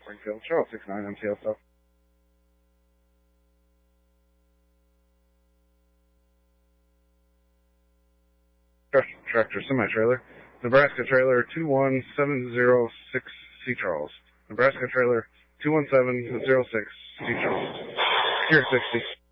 Springfield, Charles 69 MTL stuff. Tractor semi-trailer. Nebraska trailer 21706 C. Charles. Nebraska trailer 21706 C. Charles. Here 60.